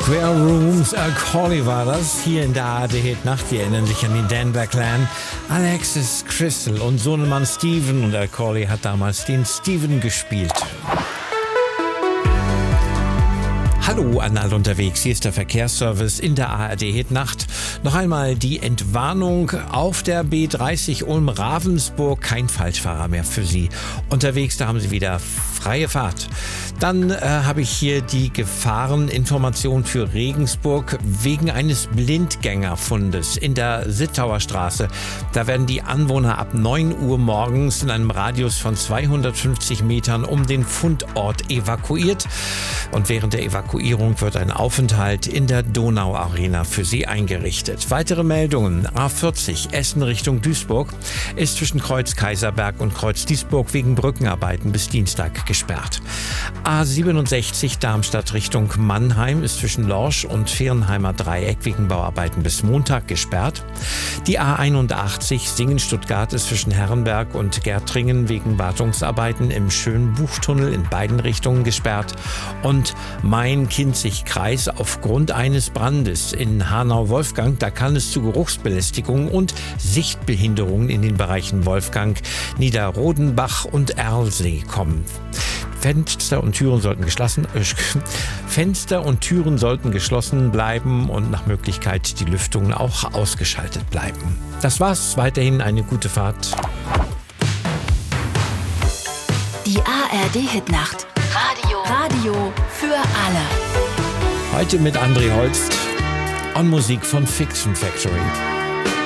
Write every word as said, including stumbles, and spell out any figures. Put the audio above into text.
Square Rooms, Al Corley war das, hier in der A R D-Hit Nacht. Die erinnern sich an den Denver Clan. Alexis Crystal und Sohnemann Steven, und Al Corley hat damals den Steven gespielt. Hallo an alle unterwegs, hier ist der Verkehrsservice in der A R D-Hit Nacht. Noch einmal die Entwarnung auf der B dreißig Ulm-Ravensburg. Kein Falschfahrer mehr für Sie unterwegs, da haben Sie wieder freie Fahrt. Dann äh, habe ich hier die Gefahreninformation für Regensburg wegen eines Blindgängerfundes in der Sittauer Straße. Da werden die Anwohner ab neun Uhr morgens in einem Radius von zweihundertfünfzig Metern um den Fundort evakuiert. Und während der Evakuierung wird ein Aufenthalt in der Donau-Arena für sie eingerichtet. Weitere Meldungen: A vierzig Essen Richtung Duisburg ist zwischen Kreuz Kaiserberg und Kreuz Duisburg wegen Brückenarbeiten bis Dienstag gesperrt. A siebenundsechzig Darmstadt Richtung Mannheim ist zwischen Lorsch und Viernheimer Dreieck wegen Bauarbeiten bis Montag gesperrt. Die A einundachtzig Singen-Stuttgart ist zwischen Herrenberg und Gärtringen wegen Wartungsarbeiten im Schönbuchtunnel in beiden Richtungen gesperrt. Und Main-Kinzig-Kreis aufgrund eines Brandes in Hanau-Wolfgang, da kann es zu Geruchsbelästigungen und Sichtbehinderungen in den Bereichen Wolfgang, Niederrodenbach und Erlsee kommen. Fenster und Türen sollten geschlossen, äh, Fenster und Türen sollten geschlossen bleiben und nach Möglichkeit die Lüftungen auch ausgeschaltet bleiben. Das war's. Weiterhin eine gute Fahrt. Die A R D-Hit Nacht. Radio. Radio für alle. Heute mit André Holst und Musik von Fiction Factory.